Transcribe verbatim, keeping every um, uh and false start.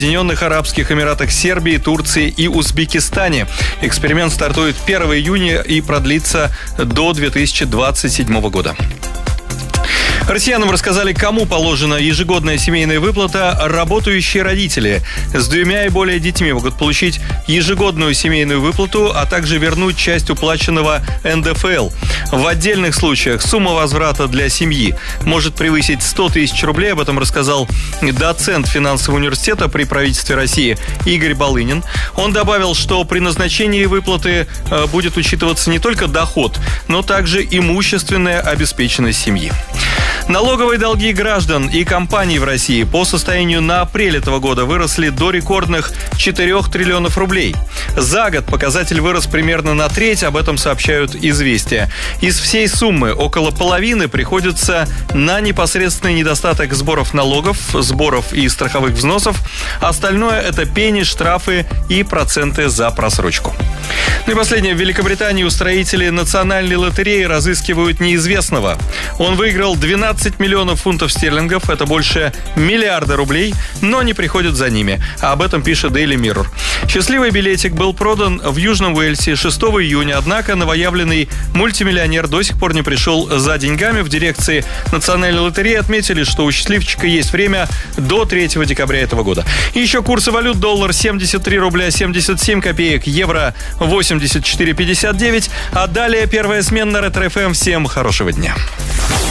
Соединенных Арабских Эмиратах, Сербии, Турции и Узбекистане. Эксперимент стартует первого июня и продлится до две тысячи двадцать седьмого года. Россиянам рассказали, кому положена ежегодная семейная выплата. Работающие родители с двумя и более детьми могут получить ежегодную семейную выплату, а также вернуть часть уплаченного эн дэ эф эл. В отдельных случаях сумма возврата для семьи может превысить сто тысяч рублей. Об этом рассказал доцент финансового университета при правительстве России Игорь Балынин. Он добавил, что при назначении выплаты будет учитываться не только доход, но также имущественная обеспеченность семьи. Налоговые долги граждан и компаний в России по состоянию на апрель этого года выросли до рекордных четырёх триллионов рублей. За год показатель вырос примерно на треть, об этом сообщают «Известия». Из всей суммы около половины приходится на непосредственный недостаток сборов налогов, сборов и страховых взносов. Остальное – это пени, штрафы и проценты за просрочку. Ну и последнее. В Великобритании устроители национальной лотереи разыскивают неизвестного. Он выиграл двенадцать миллионов фунтов стерлингов, это больше миллиарда рублей, но не приходит за ними. Об этом пишет Daily Mirror. Счастливый билетик был продан в Южном Уэльсе шестого июня, однако новоявленный мультимиллионер до сих пор не пришел за деньгами. В дирекции национальной лотереи отметили, что у счастливчика есть время до третьего декабря этого года. И еще курсы валют: доллар семьдесят три рубля семьдесят семь копеек, евро восемьдесят четыре пятьдесят девять. А далее первая смена на Ретро эф эм. Всем хорошего дня.